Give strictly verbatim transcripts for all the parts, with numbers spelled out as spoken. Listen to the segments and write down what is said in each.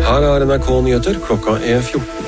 Her er N R K Nyheter, klokka er fjorten.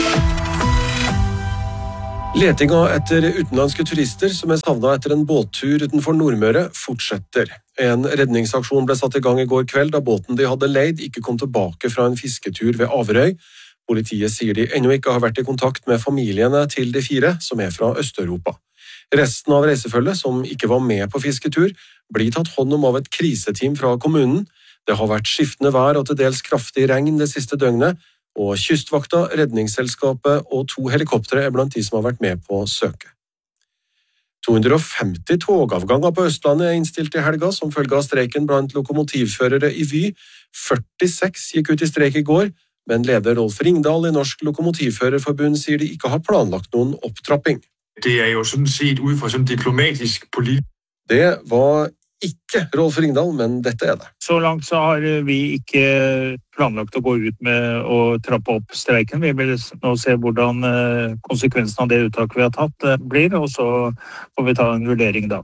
Letinga etter utenlandske turister som er savnet etter en båttur utenfor Nordmøre fortsetter. En redningsaksjon ble satt i gang i går kveld da båten de hadde leid ikke kom tilbake fra en fisketur ved Averøy. Politiet sier de ennå ikke har vært i kontakt med familiene til de fire, som er fra Øst-Europa. Resten av reisefølget, som ikke var med på fisketur, blir tatt hånd om av et kriseteam fra kommunen. Det har vært skiftende vær og til dels kraftig regn det siste døgnet, og Kystvakta, Redningsselskapet og to helikoptre er blant de som har vært med på søket. to hundre og femti togavganger på Østlandet er innstilt i helga som følge av streiken blant lokomotivførere i Vy. førtiseks gikk ut i streik i går, men leder Rolf Ringdal i Norsk Lokomotivførerforbund sier de ikke har planlagt noen opptrapping. Det er jo sådan set ud fra sådan diplomatisk politisk. Det var ikke Rolf Ringdal, men dette er det. Så langt så har vi ikke planlagt å gå ut med å trappe opp streiken. Vi vil nå se hvordan konsekvensen av det uttaket vi har tatt blir, og så får vi ta en vurdering da.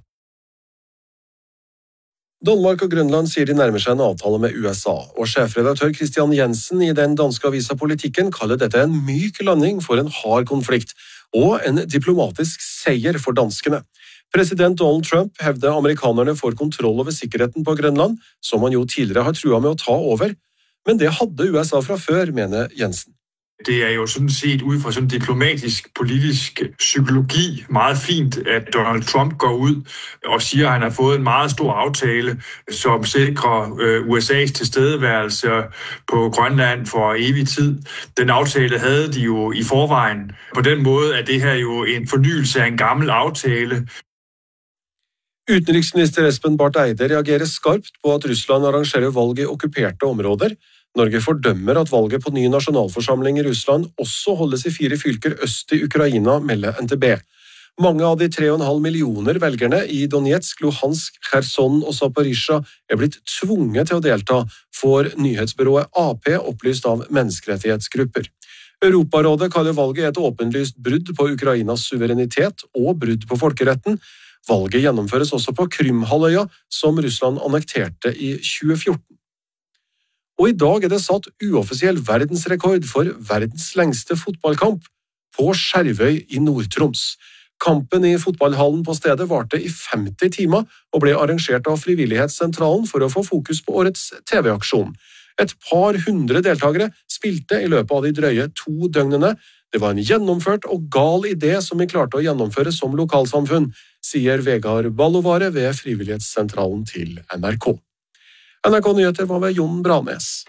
Danmark og Grønland sier de nærmer seg en avtale med U S A, og sjefredaktør Christian Jensen i den danske avisa Politikken kaller dette en myk landing for en hard konflikt, og en diplomatisk seier for danskene. President Donald Trump hevder amerikanerne får kontroll over sikkerheten på Grønland, som han jo tidligere har truet med å ta over, men det hadde U S A fra før, mener Jensen. Det er jo sådan set ud fra sådan diplomatisk politisk psykologi meget fint, at Donald Trump går ud og siger, at han har fået en meget stor aftale, som sikrer U S A's tilstedeværelse på Grønland for evig tid. Den aftale havde de jo i forvejen. På den måde er det her jo en fornyelse af en gammel aftale. Utenriksminister Espen Barth Eide reagerer skarpt på at Russland arrangerer valg i okkuperte områder. Norge fordømmer at valget på ny nasjonalforsamling i Russland også holdes i fire fylker øst i Ukraina, melder N T B. Mange av de tre komma fem millioner velgerne i Donetsk, Luhansk, Kherson og Zaporizjzja er blitt tvunget til å delta, får nyhetsbyrået A P opplyst av menneskerettighetsgrupper. Europarådet kaller valget et åpenlyst brudd på Ukrainas suverenitet og brudd på folkeretten. Valget gjennomføres også på Krymhalvøya, som Russland annekterte i tjue fjorten. Og i dag er det satt uoffisiell verdensrekord for verdens lengste fotballkamp på Skjervøy i Nord-Troms. Kampen i fotballhallen på stedet varte i femti timer og ble arrangert av Frivillighetssentralen for å få fokus på årets T V-aksjon. Et par hundre deltakere spilte i løpet av de drøye to døgnene. Det var en gjennomført og gal idé som vi klarte å gjennomføre som lokalsamfunn, sier Vegard Ballovare ved Frivillighetssentralen til N R K. N R K Nyheter var ved Jon Branes.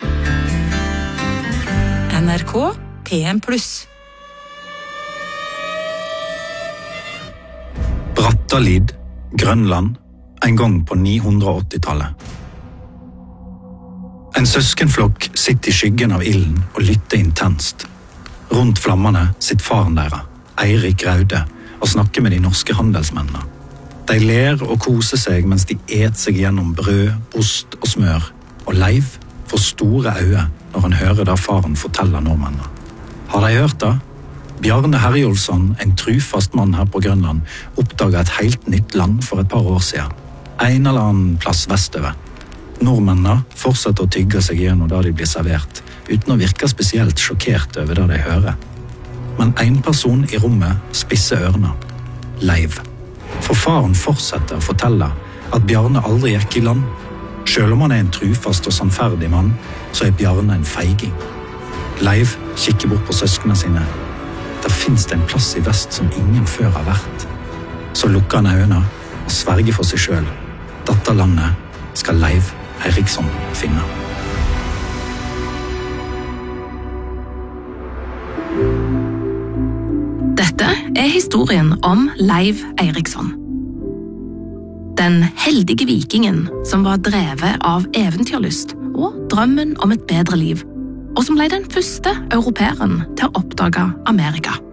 N R K P M pluss. Brattalid, Grønland, en gang på ni hundre og åtti-tallet. En søskenflokk sitter i skyggen av ilden og lytter intenst. Rundt flammene sitter faren deres, Eirik Raude, og snakker med de norske handelsmennene. De ler og koser seg mens de et seg gjennom brød, ost og smør, og Leiv får store øyne når han hører det faren forteller nordmennene. Har de hørt det? Bjarne Herjolfsson, en trufast mann her på Grønland, oppdaget et helt nytt land for et par år siden. En eller annen plass vestover. Nordmennene fortsetter å tygge seg gjennom det de blir servert, uten å virke spesielt sjokkert over det de hører. Men en person i rommet spisser ørene. Leiv. For faren fortsetter å fortelle at Bjarne aldri gikk i land. Selv om han er en trufast og sannferdig mann, så er Bjarne en feiging. Leiv kikker bort på søskene sine. Der finnes det en plass i vest som ingen før har vært. Så lukker han øynene og sverger for seg selv. Dette landet skal Leiv Eiriksson finne. Dette er historien om Leiv Eiriksson. Den heldige vikingen som var drevet av eventyrlyst og drømmen om et bedre liv, og som ble den første europeeren til å oppdage Amerika.